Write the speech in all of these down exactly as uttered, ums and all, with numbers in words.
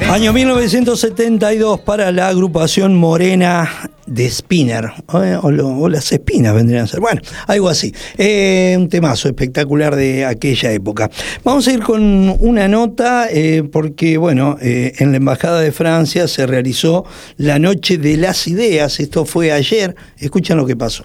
Año mil novecientos setenta y dos para la agrupación morena de Spinner, ¿eh? o, lo, o las espinas vendrían a ser, bueno, algo así. Eh, un temazo espectacular de aquella época. Vamos a ir con una nota, eh, porque, bueno, eh, en la Embajada de Francia se realizó la Noche de las Ideas. Esto fue ayer. Escuchen lo que pasó.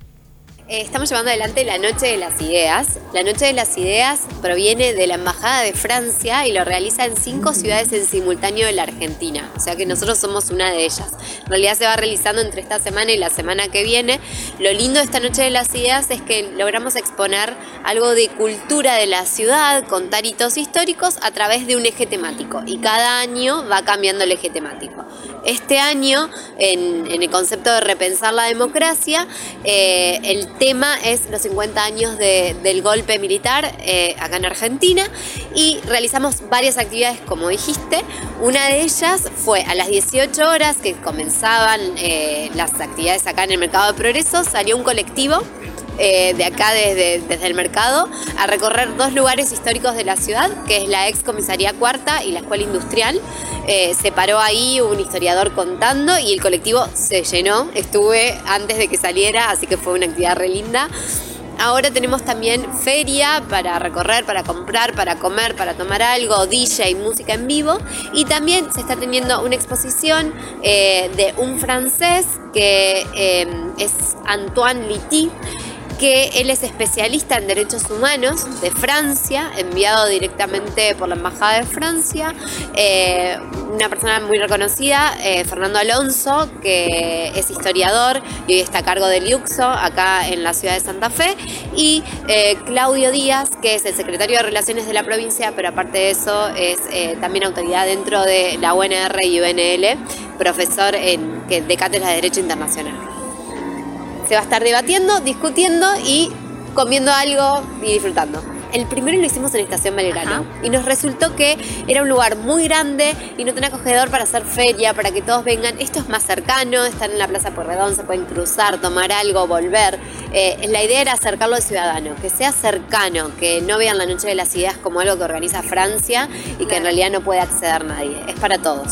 Estamos llevando adelante la Noche de las Ideas. La Noche de las Ideas proviene de la Embajada de Francia y lo realiza en cinco ciudades en simultáneo de la Argentina. O sea que nosotros somos una de ellas. En realidad se va realizando entre esta semana y la semana que viene. Lo lindo de esta Noche de las Ideas es que logramos exponer algo de cultura de la ciudad, contar hitos históricos a través de un eje temático. Y cada año va cambiando el eje temático. Este año, en, en el concepto de repensar la democracia, eh, el tema es los cincuenta años de, del golpe militar eh, acá en Argentina, y realizamos varias actividades, como dijiste. Una de ellas fue a las dieciocho horas, que comenzaban eh, las actividades acá en el Mercado de Progreso. Salió un colectivo Eh, de acá desde, desde el mercado a recorrer dos lugares históricos de la ciudad, que es la ex comisaría cuarta y la escuela industrial. Eh, se paró ahí un historiador contando y el colectivo se llenó. Estuve antes de que saliera, así que fue una actividad re linda. Ahora tenemos también feria para recorrer, para comprar, para comer, para tomar algo, D J, música en vivo. Y también se está teniendo una exposición eh, de un francés que eh, es Antoine Liti, que él es especialista en derechos humanos de Francia, enviado directamente por la Embajada de Francia. Eh, una persona muy reconocida, eh, Fernando Alonso, que es historiador y hoy está a cargo del Iuxo acá en la ciudad de Santa Fe, y eh, Claudio Díaz, que es el secretario de Relaciones de la provincia, pero aparte de eso es eh, también autoridad dentro de la U N R y U N L, profesor en, que, de cátedra de Derecho Internacional. Se va a estar debatiendo, discutiendo y comiendo algo y disfrutando. El primero lo hicimos en Estación Belgrano. Ajá. Y nos resultó que era un lugar muy grande y no tan acogedor para hacer feria, para que todos vengan. Esto es más cercano, están en la Plaza Pueyrredón, se pueden cruzar, tomar algo, volver. Eh, la idea era acercarlo al ciudadano, que sea cercano, que no vean la Noche de las Ideas como algo que organiza Francia y que en realidad no puede acceder nadie. Es para todos.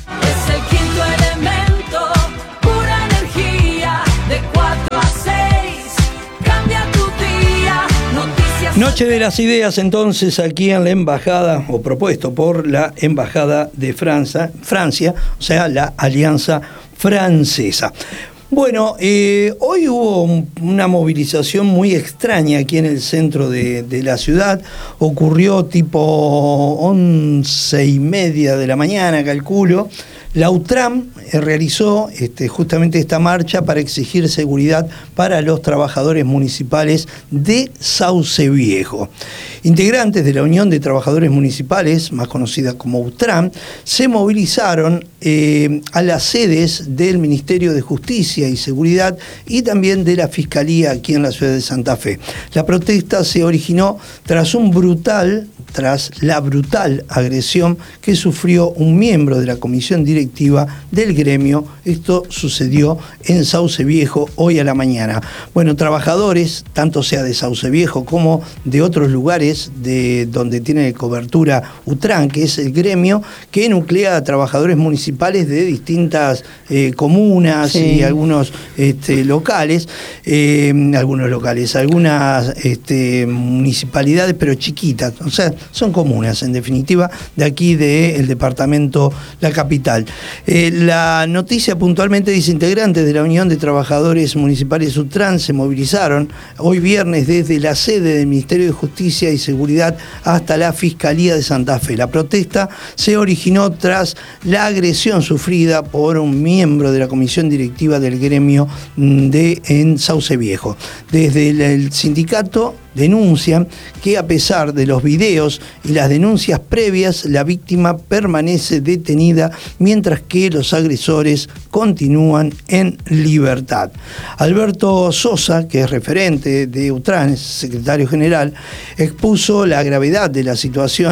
Es el quinto elemento, pura energía. De cuatro a seis, cambia tu día, noticias. Noche de las Ideas, entonces, aquí en la Embajada, o propuesto por la Embajada de Francia, Francia, o sea, la Alianza Francesa. Bueno, eh, hoy hubo un, una movilización muy extraña aquí en el centro de, de la ciudad. Ocurrió tipo once y media de la mañana, calculo. La UTRAM realizó este, justamente esta marcha para exigir seguridad para los trabajadores municipales de Sauce Viejo. Integrantes de la Unión de Trabajadores Municipales, más conocida como UTRAM, se movilizaron eh, a las sedes del Ministerio de Justicia y Seguridad y también de la Fiscalía aquí en la ciudad de Santa Fe. La protesta se originó tras un brutal, tras la brutal agresión que sufrió un miembro de la comisión directiva del gremio. Esto sucedió en Sauce Viejo hoy a la mañana. Bueno, trabajadores, tanto sea de Sauce Viejo como de otros lugares de donde tiene cobertura UTRAM, que es el gremio que nuclea a trabajadores municipales de distintas eh, comunas, sí, y algunos este, locales, eh, algunos locales, algunas este, municipalidades, pero chiquitas, o sea, son comunas, en definitiva, de aquí del departamento La Capital. Eh, la noticia puntualmente dice: integrantes de la Unión de Trabajadores Municipales UTRAM se movilizaron hoy viernes desde la sede del Ministerio de Justicia y Seguridad hasta la Fiscalía de Santa Fe. La protesta se originó tras la agresión sufrida por un miembro de la comisión directiva del gremio de, en Sauce Viejo. Desde el, el sindicato denuncian que, a pesar de los videos y las denuncias previas, la víctima permanece detenida mientras que los agresores continúan en libertad. Alberto Sosa, que es referente de UTRAM, secretario general, expuso la gravedad de la situación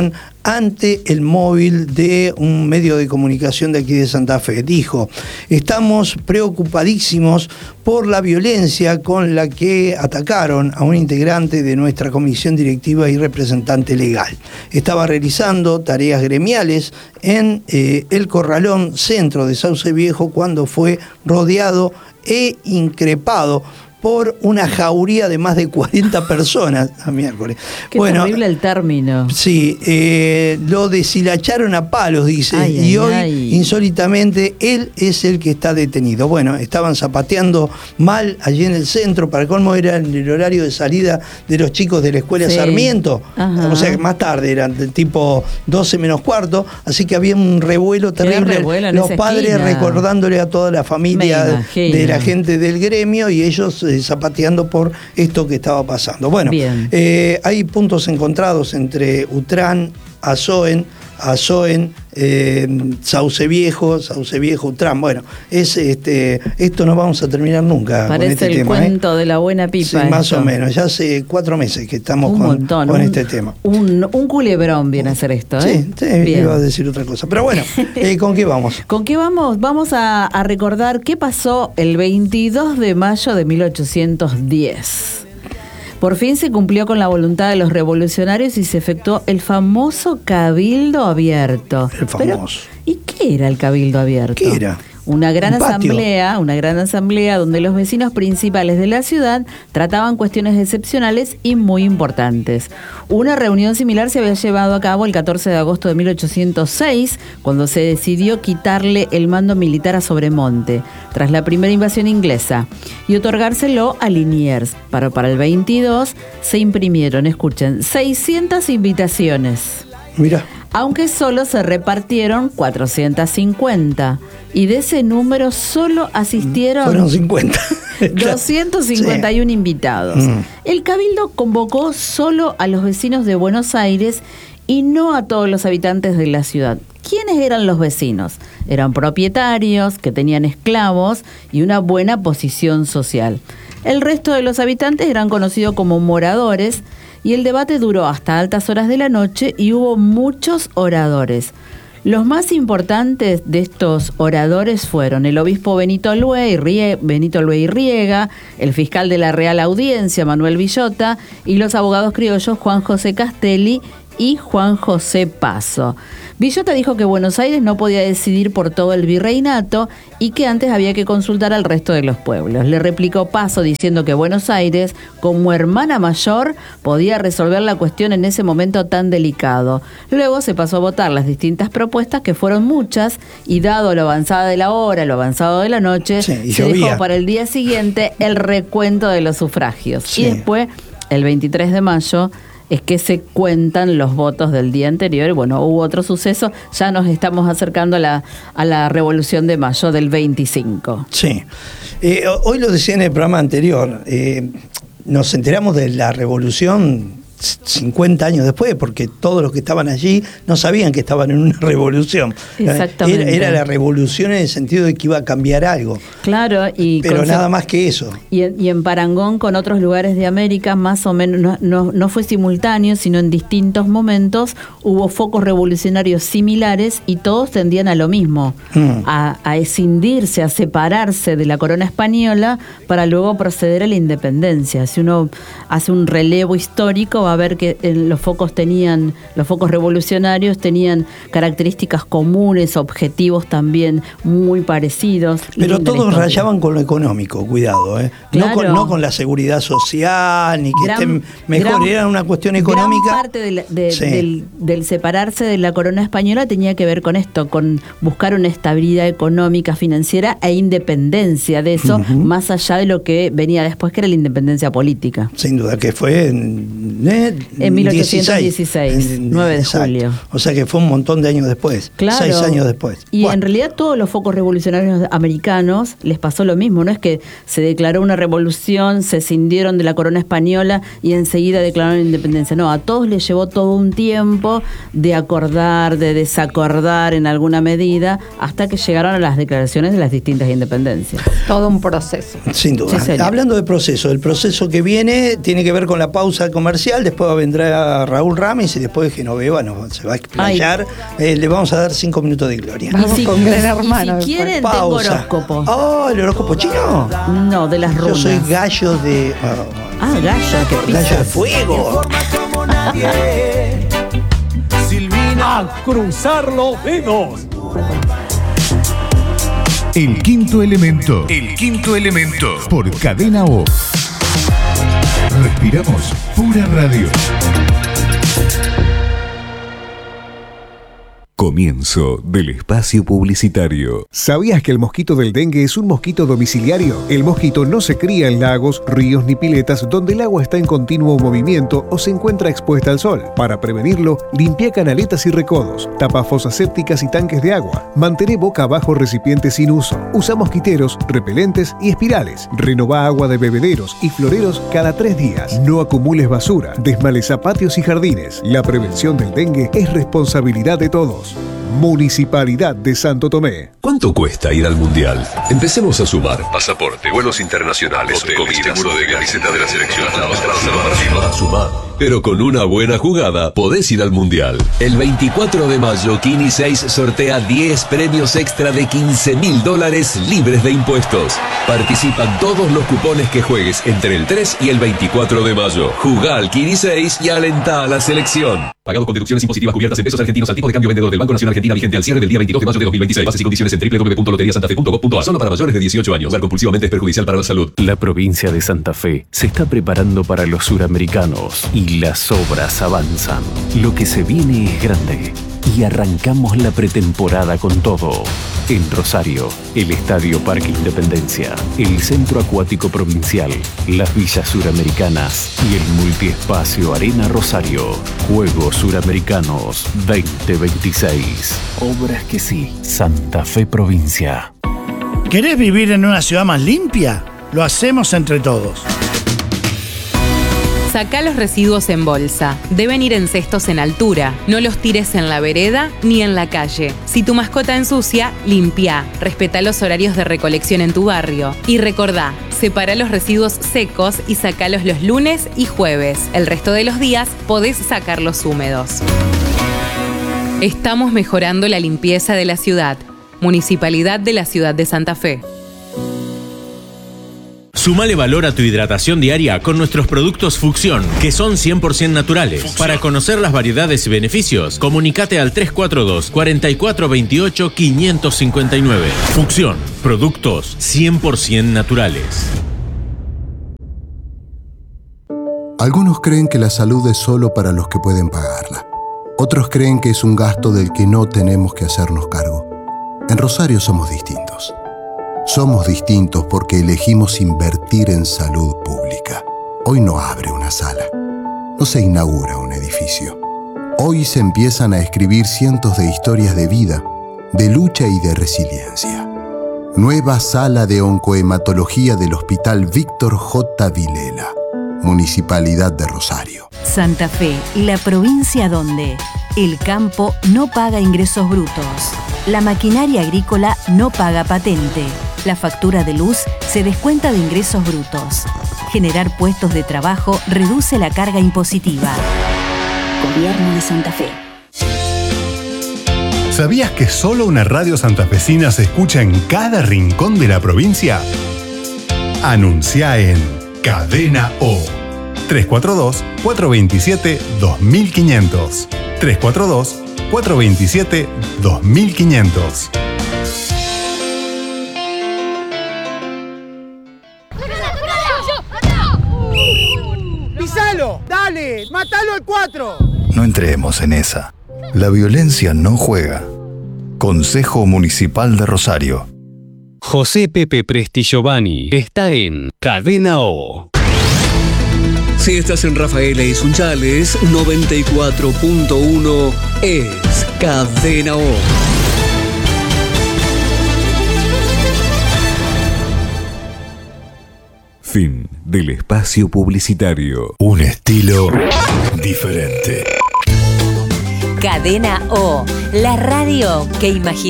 ante el móvil de un medio de comunicación de aquí de Santa Fe. Dijo: estamos preocupadísimos por la violencia con la que atacaron a un integrante de nuestra comisión directiva y representante legal. Estaba realizando tareas gremiales en eh, el Corralón, centro de Sauce Viejo, cuando fue rodeado e increpado por una jauría de más de cuarenta personas a miércoles. Qué bueno, terrible el término. Sí, eh, lo deshilacharon a palos, dice, Ay, y ay, hoy, ay. insólitamente, él es el que está detenido. Bueno, estaban zapateando mal allí en el centro, para colmo era en el horario de salida de los chicos de la escuela Sí. Sarmiento, Ajá. o sea, más tarde, eran de tipo doce menos cuarto, así que había un revuelo terrible, revuelo en los esa padres esquina. recordándole a toda la familia Me de imagino. la gente del gremio y ellos eh, zapateando por esto que estaba pasando. Bueno, Bien. eh, hay puntos encontrados entre Utrán, Azoen, Azoen, eh, Sauce Viejo, Sauce Viejo, Utrán. Bueno, es este, esto no vamos a terminar nunca. Parece con este el tema, cuento ¿eh? de la buena pipa. Sí, más esto. o menos. Ya hace cuatro meses que estamos Un con, montón. con un, este tema. Un, un culebrón viene a hacer esto, ¿eh? Sí, sí, Bien. iba a decir otra cosa. Pero bueno, eh, ¿con qué vamos? ¿Con qué vamos? Vamos a, a recordar qué pasó el veintidós de mayo de mil ochocientos diez. Por fin se cumplió con la voluntad de los revolucionarios y se efectuó el famoso Cabildo Abierto. El famoso. Pero, ¿y qué era el Cabildo Abierto? ¿Qué era? Una gran Un patio. asamblea, una gran asamblea donde los vecinos principales de la ciudad trataban cuestiones excepcionales y muy importantes. Una reunión similar se había llevado a cabo el catorce de agosto de mil ochocientos seis, cuando se decidió quitarle el mando militar a Sobremonte, tras la primera invasión inglesa, y otorgárselo a Liniers. Para, para el veintidós se imprimieron, escuchen, seiscientas invitaciones, Mira, aunque solo se repartieron cuatrocientas cincuenta, y de ese número solo asistieron fueron cincuenta. doscientos cincuenta y uno Sí. invitados. Mm. El Cabildo convocó solo a los vecinos de Buenos Aires y no a todos los habitantes de la ciudad. ¿Quiénes eran los vecinos? Eran propietarios que tenían esclavos y una buena posición social. El resto de los habitantes eran conocidos como moradores, y el debate duró hasta altas horas de la noche y hubo muchos oradores. Los más importantes de estos oradores fueron el obispo Benito Alue Rie- Benito Alue y Riega, el fiscal de la Real Audiencia, Manuel Villota, y los abogados criollos Juan José Castelli y Juan José Paso. Villota dijo que Buenos Aires no podía decidir por todo el virreinato y que antes había que consultar al resto de los pueblos. Le replicó Paso diciendo que Buenos Aires, como hermana mayor, podía resolver la cuestión en ese momento tan delicado. Luego se pasó a votar las distintas propuestas, que fueron muchas, y dado lo avanzada de la hora, lo avanzado de la noche, Sí, y se llovía. dejó para el día siguiente el recuento de los sufragios. Sí. Y después, el veintitrés de mayo, es que se cuentan los votos del día anterior. Y bueno, hubo otro suceso, ya nos estamos acercando a la, a la Revolución de Mayo del veinticinco. Sí. Eh, hoy lo decía en el programa anterior, eh, nos enteramos de la revolución cincuenta años después, porque todos los que estaban allí no sabían que estaban en una revolución. Exactamente. Era, era la revolución en el sentido de que iba a cambiar algo, Claro, y pero con- nada más que eso. Y en, y en parangón con otros lugares de América, más o menos, no, no, no fue simultáneo, sino en distintos momentos hubo focos revolucionarios similares y todos tendían a lo mismo, Mm. a, a escindirse, a separarse de la corona española para luego proceder a la independencia. Si uno hace un relevo histórico, va a ver que eh, los focos tenían, los focos revolucionarios tenían características comunes, objetivos también muy parecidos. Pero Linda la todos historia. rayaban con lo económico, cuidado, ¿eh? No, Claro. con, no con la seguridad social, ni que Gran- estén mejor, gran- era una cuestión económica. Gran parte de la- de- Sí. del, del separarse de la corona española tenía que ver con esto, con buscar una estabilidad económica, financiera e independencia de eso, Ujú. más allá de lo que venía después, que era la independencia política. Sin duda, que fue en, ¿eh? En mil ochocientos dieciséis, En- nueve de exacto. julio. O sea que fue un montón de años después, Claro. seis años después. Y Bueno, en realidad todos los focos revolucionarios americanos les pasó lo mismo, no es que se declaró una revolución, se cindieron de la corona española y enseguida declararon la independencia. No, a todos les llevó todo un tiempo de acordar, de desacordar en alguna medida, hasta que llegaron a las declaraciones de las distintas independencias. Todo un proceso. sin duda. Sí, señor. Hablando de proceso, el proceso que viene tiene que ver con la pausa comercial. después vendrá Raúl Ramis y después Genoveva nos, se va a explayar. Eh, le vamos a dar cinco minutos de gloria. Vamos con Gran Hermano. Y si quieren, tengo Pausa. horóscopo. Oh, ¿el horóscopo chino? No, de las Yo runas. soy gallo de... oh, Ah, gallo, que gallo de pisas. fuego. Como nadie. Silvina. A cruzar los dedos. El quinto elemento. El quinto elemento. Por Cadena O. Respiramos pura radio. Comienzo del espacio publicitario. ¿Sabías que el mosquito del dengue es un mosquito domiciliario? El mosquito no se cría en lagos, ríos ni piletas donde el agua está en continuo movimiento o se encuentra expuesta al sol. Para prevenirlo, limpia canaletas y recodos, tapa fosas sépticas y tanques de agua, mantén boca abajo recipientes sin uso, usa mosquiteros, repelentes y espirales, renová agua de bebederos y floreros cada tres días. No acumules basura, desmaleza patios y jardines. La prevención del dengue es responsabilidad de todos. Municipalidad de Santo Tomé. ¿Cuánto cuesta ir al Mundial? Empecemos a sumar. Pasaporte, vuelos internacionales, hotel, comida, seguro de camiseta de la selección. A sumar. Pero con una buena jugada podés ir al Mundial. El veinticuatro de mayo, Kini seis sortea diez premios extra de quince mil dólares libres de impuestos. Participan todos los cupones que juegues entre el tres y el veinticuatro de mayo. Jugá al Kini seis y alentá a la selección. Pagado con deducciones impositivas cubiertas en pesos argentinos al tipo de cambio vendedor del Banco Nacional Argentina vigente al cierre del día veintidós de mayo de dos mil veintiséis. Bases y condiciones en doble u doble u doble u punto lotería santa fe punto gov punto a. Solo para mayores de dieciocho años. Jugar compulsivamente es perjudicial para la salud. La provincia de Santa Fe se está preparando para los suramericanos y las obras avanzan. Lo que se viene es grande y arrancamos la pretemporada con todo. En Rosario, el Estadio Parque Independencia, el Centro Acuático Provincial, las Villas Suramericanas y el Multiespacio Arena Rosario. Juegos Suramericanos veinte veintiséis. Obras que sí. Santa Fe Provincia. ¿Querés vivir en una ciudad más limpia? Lo hacemos entre todos. Sacá los residuos en bolsa. Deben ir en cestos en altura. No los tires en la vereda ni en la calle. Si tu mascota ensucia, limpia. Respetá los horarios de recolección en tu barrio. Y recordá, separa los residuos secos y sacalos los lunes y jueves. El resto de los días podés sacarlos húmedos. Estamos mejorando la limpieza de la ciudad. Municipalidad de la Ciudad de Santa Fe. Sumale valor a tu hidratación diaria con nuestros productos Fucción, que son cien por ciento naturales. Fucción. Para conocer las variedades y beneficios, comunícate al tres cuatro dos, cuatro cuatro dos ocho, cinco cinco nueve. Fucción, productos cien por ciento naturales. Algunos creen que la salud es solo para los que pueden pagarla. Otros creen que es un gasto del que no tenemos que hacernos cargo. En Rosario somos distintos. Somos distintos porque elegimos invertir en salud pública. Hoy no abre una sala, no se inaugura un edificio. Hoy se empiezan a escribir cientos de historias de vida, de lucha y de resiliencia. Nueva sala de oncohematología del Hospital Víctor J. Vilela, Municipalidad de Rosario. Santa Fe, la provincia donde el campo no paga ingresos brutos, la maquinaria agrícola no paga patente, la factura de luz se descuenta de ingresos brutos. Generar puestos de trabajo reduce la carga impositiva. Gobierno de Santa Fe. ¿Sabías que solo una radio santafesina se escucha en cada rincón de la provincia? Anuncia en Cadena O. tres cuatro dos, cuatro dos siete, dos mil quinientos. tres cuatro dos, cuatro dos siete, dos mil quinientos. ¡Pisalo! ¡Dale! ¡Mátalo al cuatro! No entremos en esa. La violencia no juega. Consejo Municipal de Rosario. José Pepe Presti Giovanni está en Cadena O. Si estás en Rafaela y Sunchales, noventa y cuatro punto uno es Cadena O. Fin del espacio publicitario. Un estilo diferente. Cadena O, la radio que imagina.